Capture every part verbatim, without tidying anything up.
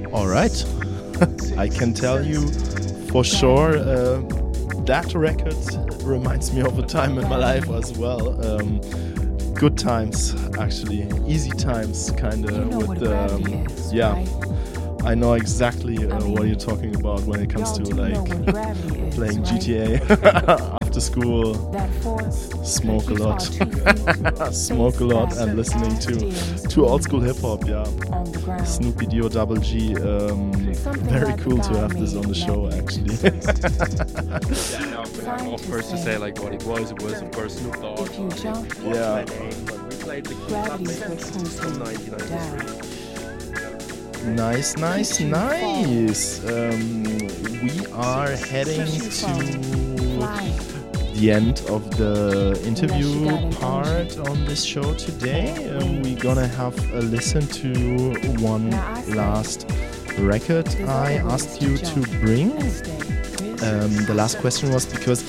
All right. I can tell you for sure uh, that record reminds me of a time in my life as well. Um, good times, actually. Easy times, kind of. You know with um, is, yeah. Right? I know exactly uh, I mean, what you're talking about when it comes to y'all do know like what gravity is, playing right? G T A after school. That force Smoke a keeps lot. our two feet Smoke a lot and listening to to old school hip hop. Yeah. on the ground. Snoopy Dio Double G. Um, Something very about cool the to have this on the show, actually. Yeah, no, but I'm off first to say like what it was. It was of course Snoop Dogg. If you jump, Yeah. My name, but we played the gravity club puts mix from you nineteen ninety-three. down. Nice, nice, nice. Um, we are heading to Flying. the end of the interview part on this show today. Um, we're gonna have a listen to one last record I asked you to bring. Um, the last question was because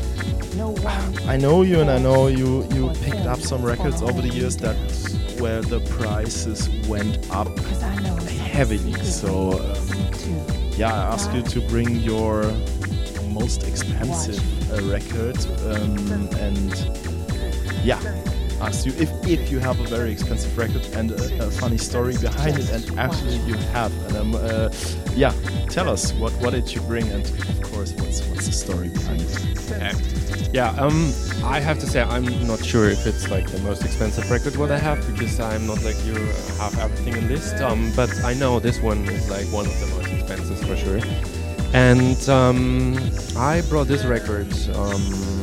I know you and I know you, you picked up some records over the years that where the prices went up heavily. So um, yeah, I asked you to bring your most expensive uh, record um, and yeah, asked you if, if you have a very expensive record and a, a funny story behind it, and actually you have. And um, uh, yeah, tell us what, what did you bring, and of course what's what's the story behind it. Okay. Yeah, um, I have to say I'm not sure if it's like the most expensive record what I have, because I'm not like you uh, have everything in list. Um, but I know this one is like one of the most expensive for sure. And um, I brought this record um,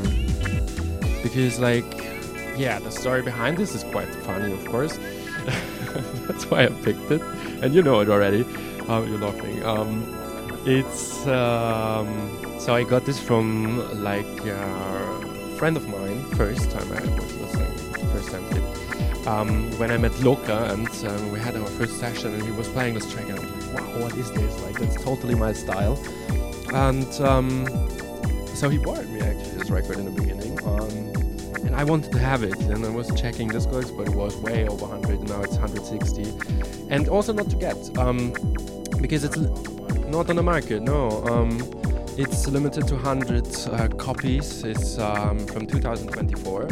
because like, yeah, the story behind this is quite funny, of course. That's why I picked it, and you know it already. Oh, you're laughing. Um, it's um, so I got this from like a friend of mine. First time I was listening, first time kid. Um, when I met Loka, and um, we had our first session, and he was playing this track, and I was like, wow, what is this? Like, that's totally my style. And um, so he borrowed me actually this record in the beginning. Um, And I wanted to have it, and I was checking Discogs, but it was way over one hundred, and now it's one hundred sixty. And also not to get, um, because it's l- not on the market, no. Um, it's limited to one hundred uh, copies. It's um, from two thousand twenty-four.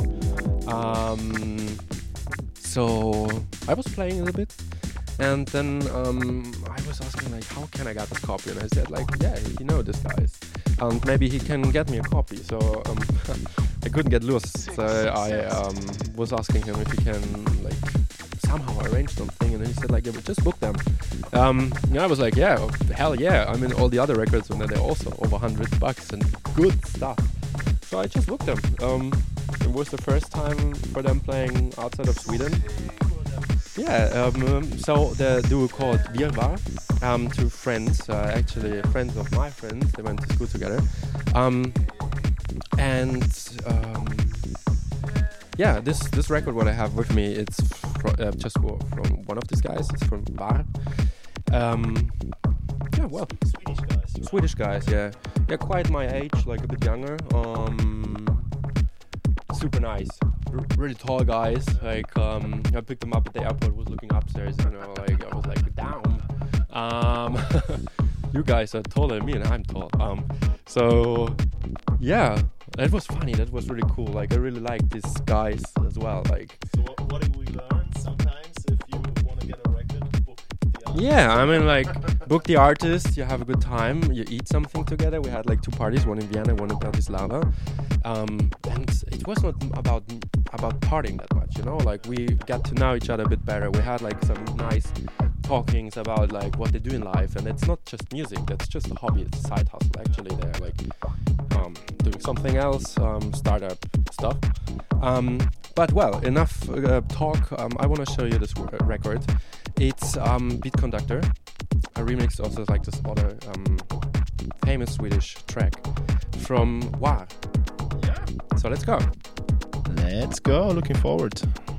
Um, so I was playing it a bit, and then um, I was asking, like, how can I get this copy? And I said, like, yeah, you know this guys. And maybe he can get me a copy. So um, I couldn't get loose. So I um, was asking him if he can like somehow arrange something, and he said like, yeah, but just book them. Um, and I was like, yeah, hell yeah. I mean, all the other records, and they're also over one hundred bucks and good stuff. So I just booked them. Um, it was the first time for them playing outside of Sweden. Yeah, um, um, so the duo called Virvar, um, two friends, uh, actually friends of my friends, they went to school together. Um, and um, yeah, this this record what I have with me, it's fr- uh, just for, from one of these guys, it's from Var. Um, yeah, well, Swedish guys. Swedish guys, yeah. Yeah, quite my age, like a bit younger. Um, super nice. R- really tall guys. Like, um, I picked them up at the airport, was looking upstairs, you know, like, I was like, damn. Um, you guys are taller than me, and I'm tall. Um, so, yeah, that was funny. That was really cool. Like, I really like these guys as well. Like, So what, what did we learn? Sometimes if you want to get a record, book the artist. yeah, I mean, like, book the artist, you have a good time, you eat something together. We had like two parties, one in Vienna, one in Bratislava. Um, and it was not about about partying that much, you know, like we got to know each other a bit better. We had like some nice talkings about like what they do in life, and it's not just music, that's just a hobby, it's a side hustle actually. They're like um, doing something else, um, startup stuff. Um, but well, enough uh, talk. Um, I want to show you this w- record. It's um, Beat Conductor, a remix of this, like this other um, famous Swedish track from War. Yeah. So let's go. Let's go. Looking forward.